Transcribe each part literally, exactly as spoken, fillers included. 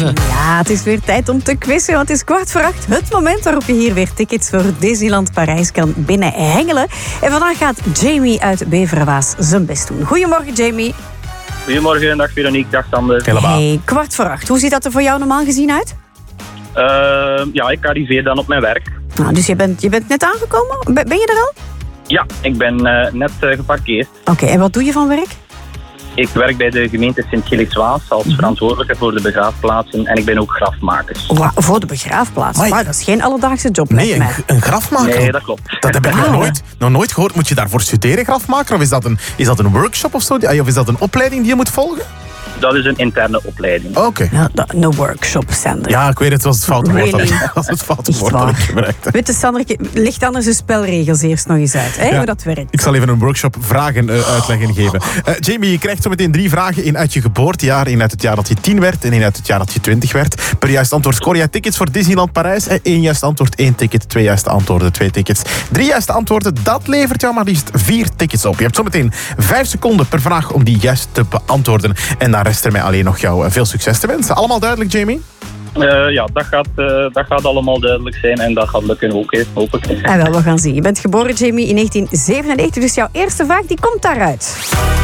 zeven. Ja, het is weer tijd om te quizzen, want het is kwart voor acht. Het moment waarop je hier weer tickets voor Disneyland Parijs kan binnenhengelen. En vandaag gaat Jamie uit Beverwaas zijn best doen. Goedemorgen, Jamie. Goedemorgen, dag Veronique, dag Sander. Hey, kwart voor acht. Hoe ziet dat er voor jou normaal gezien uit? Uh, ja, ik arriveer dan op mijn werk. Nou, dus je bent, je bent net aangekomen? Ben, ben je er al? Ja, ik ben uh, net uh, geparkeerd. Oké, okay, en wat doe je van werk? Ik werk bij de gemeente Sint-Gilles-Waas als mm-hmm. verantwoordelijke voor de begraafplaatsen en ik ben ook grafmaker. Wow, voor de begraafplaats? Maar dat is geen alledaagse job. Nee, een, een grafmaker? Nee, dat klopt. Dat heb ik nog nooit, nog nooit gehoord. Moet je daarvoor studeren, grafmaker? Of is dat een, is dat een workshop of zo? Of is dat een opleiding die je moet volgen? Dat is een interne opleiding. Oké. Okay. Ja, een workshop, Sander. Ja, ik weet het, was het foute woord. Really? Dat was het foute woord dat ik gebruikte. Weet je, Sander, licht anders de spelregels eerst nog eens uit. Hè, ja, hoe dat werkt. Ik zal even een workshop vragen uh, uitleggen geven. Uh, Jamie, je krijgt zo meteen drie vragen. Eén uit je geboortejaar, één uit het jaar dat je tien werd en één uit het jaar dat je twintig werd. Per juist antwoord scoor jij tickets voor Disneyland Parijs. Eén juist antwoord, één ticket. Twee juiste antwoorden, twee tickets. Drie juiste antwoorden, dat levert jou maar liefst vier tickets op. Je hebt zo meteen vijf seconden per vraag om die juist te beantwoorden. En dan rest er mij alleen nog jou veel succes te wensen. Allemaal duidelijk, Jamie? Uh, ja, dat gaat, uh, dat gaat allemaal duidelijk zijn en dat gaat lukken ook, he, hoop ik. En wel, we gaan zien. Je bent geboren, Jamie, in negentien zevenennegentig, dus jouw eerste vraag die komt daaruit.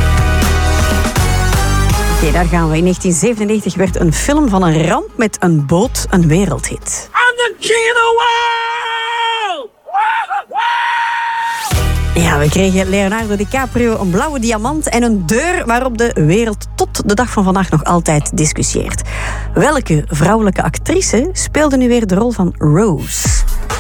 Oké, okay, daar gaan we. In negentien zevenennegentig werd een film van een ramp met een boot een wereldhit. I'm the king of the world! Ja, we kregen Leonardo DiCaprio een blauwe diamant en een deur waarop de wereld tot de dag van vandaag nog altijd discussieert. Welke vrouwelijke actrice speelde nu weer de rol van Rose?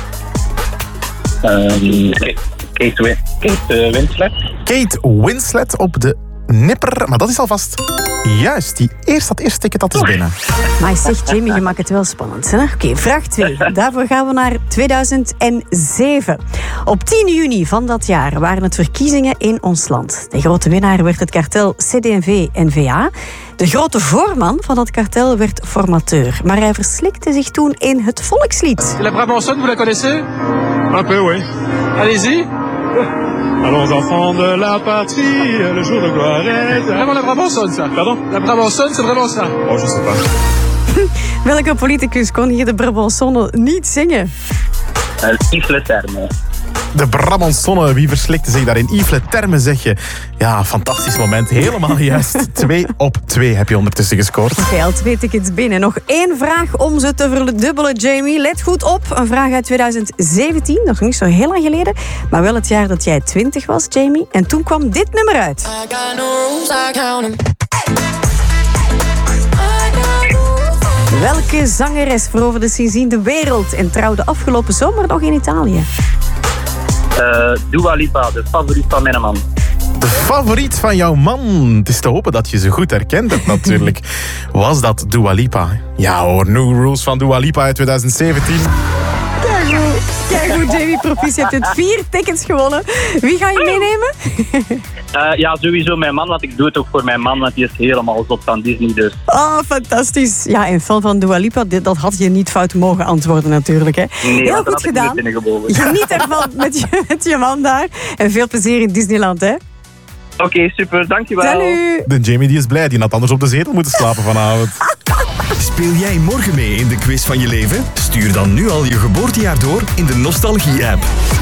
Um, Kate, Win- Kate Winslet. Kate Winslet op de nipper, maar dat is alvast juist. Die eerst, dat eerste ticket dat is binnen. Maar zeg, Jamie, je maakt het wel spannend. Oké, okay, vraag twee. Daarvoor gaan we naar tweeduizend zeven. Op tien juni van dat jaar waren het verkiezingen in ons land. De grote winnaar werd het kartel C D en V N V A. De grote voorman van dat kartel werd formateur. Maar hij verslikte zich toen in het volkslied. La Brabançonne, vous la connaissez? Un peu, oui. Allez-y. Allons enfants de la patrie, le jour de gloire est... Vraiment la Brabançonne, ça. Pardon? La Brabançonne, c'est vraiment ça. Oh, je sais pas. Welke politicus kon hier de Brabançonne niet zingen? Uh, Yves Le Terme. De Brabançonne, wie verslikte zich daarin? Yves Le Terme, zeg je. Ja, fantastisch moment. Helemaal juist. Twee op twee heb je ondertussen gescoord. Oké, okay, al twee tickets binnen. Nog één vraag om ze te verdubbelen, Jamie. Let goed op. Een vraag uit tweeduizend zeventien. Nog niet zo heel lang geleden. Maar wel het jaar dat jij twintig was, Jamie. En toen kwam dit nummer uit. Welke zangeres veroverde sindsdien de wereld en trouwde afgelopen zomer nog in Italië? Uh, Dua Lipa, de favoriet van mijn man. De favoriet van jouw man. Het is te hopen dat je ze goed herkend hebt natuurlijk. Was dat Dua Lipa? Ja hoor, New Rules van Dua Lipa uit tweeduizend zeventien. Kijk goed, kijk goed, Jamie. Proficiat. Je hebt vier tickets gewonnen. Wie ga je meenemen? Uh, ja, sowieso mijn man, want ik doe het ook voor mijn man, want die is helemaal zot van Disney dus. Oh, fantastisch. Ja, en fan van Dua Lipa, dat had je niet fout mogen antwoorden natuurlijk. Hè. Nee, heel goed gedaan. Geniet ervan met je, met je man daar. En veel plezier in Disneyland, hè. Oké, okay, super, dankjewel. Salut. De Jamie die is blij, die had anders op de zetel moeten slapen vanavond. Speel jij morgen mee in de quiz van je leven? Stuur dan nu al je geboortejaar door in de Nostalgie-app.